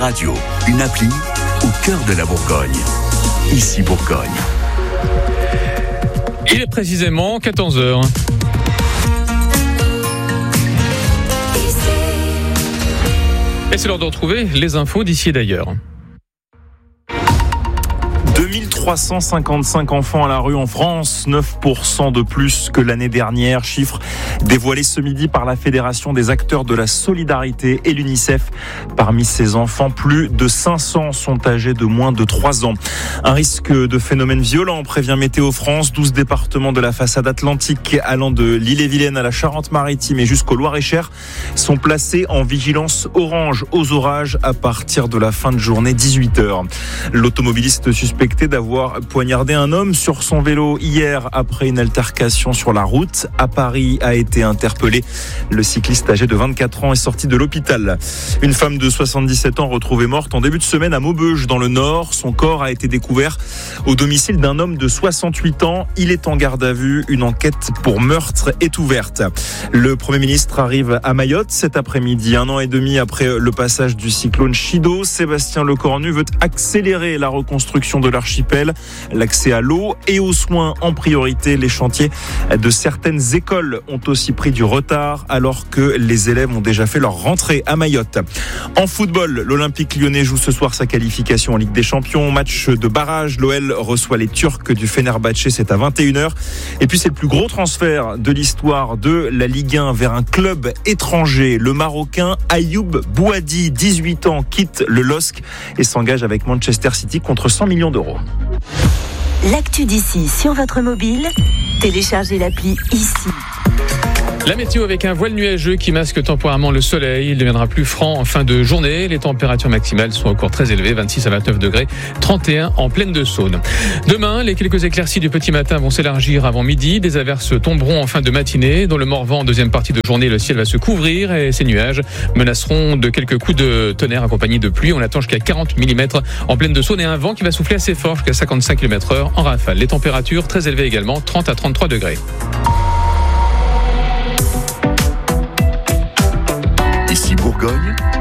radio, une appli au cœur de la Bourgogne. Ici Bourgogne. Il est précisément 14h. Et c'est l'heure de retrouver les infos d'ici et d'ailleurs. 2355 enfants à la rue en France, 9% de plus que l'année dernière. Chiffre dévoilé ce midi par la Fédération des acteurs de la solidarité et l'UNICEF. Parmi ces enfants, plus de 500 sont âgés de moins de 3 ans. Un risque de phénomènes violents, prévient Météo France. 12 départements de la façade atlantique allant de l'Ille-et-Vilaine à la Charente-Maritime et jusqu'au Loir-et-Cher sont placés en vigilance orange aux orages à partir de la fin de journée 18h. L'automobiliste suspecté d'avoir poignardé un homme sur son vélo hier après une altercation sur la route à Paris a été interpellé. Le cycliste âgé de 24 ans est sorti de l'hôpital. Une femme de 77 ans retrouvée morte en début de semaine à Maubeuge dans le Nord. Son corps a été découvert au domicile d'un homme de 68 ans. Il est en garde à vue. Une enquête pour meurtre est ouverte. Le Premier ministre arrive à Mayotte cet après-midi. 1 an et demi après le passage du cyclone Chido, Sébastien Lecornu veut accélérer la reconstruction de l'archipel, l'accès à l'eau et aux soins en priorité. Les chantiers de certaines écoles ont aussi pris du retard alors que les élèves ont déjà fait leur rentrée à Mayotte. En football, l'Olympique lyonnais joue ce soir sa qualification en Ligue des Champions. Match de barrage, l'OL reçoit les Turcs du Fenerbahçe, c'est à 21h. Et puis c'est le plus gros transfert de l'histoire de la Ligue 1 vers un club étranger. Le Marocain Ayoub Bouhaddi, 18 ans, quitte le LOSC et s'engage avec Manchester City contre 100 millions d'euros. L'actu d'ici sur votre mobile, téléchargez l'appli ici. La météo avec un voile nuageux qui masque temporairement le soleil. Il deviendra plus franc en fin de journée. Les températures maximales sont encore très élevées, 26 à 29 degrés, 31 en plaine de Saône. Demain, les quelques éclaircies du petit matin vont s'élargir avant midi. Des averses tomberont en fin de matinée. Dans le Morvan, en deuxième partie de journée, le ciel va se couvrir et ces nuages menaceront de quelques coups de tonnerre accompagnés de pluie. On attend jusqu'à 40 mm en plaine de Saône et un vent qui va souffler assez fort jusqu'à 55 km/h en rafale. Les températures très élevées également, 30 à 33 degrés. Ici Bourgogne,